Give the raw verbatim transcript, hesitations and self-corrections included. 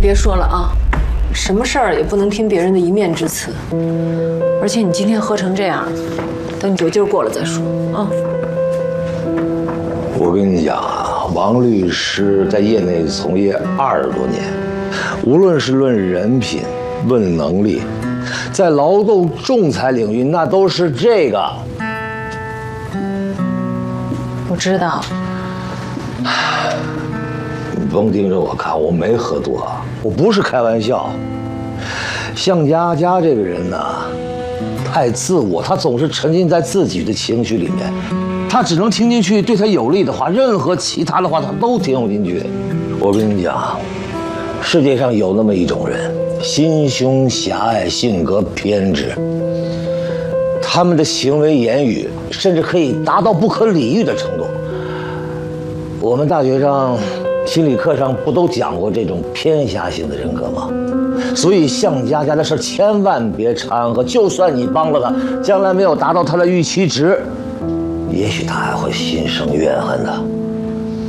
别说了啊，什么事儿也不能听别人的一面之词。而且你今天喝成这样，等你酒劲儿过了再说啊。 我跟你讲啊，王律师在业内从业二十多年，无论是论人品、论能力，在劳动仲裁领域那都是这个。 我知道。 你甭盯着我看，我没喝多，我不是开玩笑。向佳佳这个人呢，太自我，他总是沉浸在自己的情绪里面，他只能听进去对他有利的话，任何其他的话他都听不进去。我跟你讲，世界上有那么一种人，心胸狭隘，性格偏执，他们的行为言语甚至可以达到不可理喻的程度。我们大学上心理课上不都讲过这种偏狭型的人格吗？所以向佳佳的事千万别掺和，就算你帮了他，将来没有达到他的预期值，也许他还会心生怨恨的。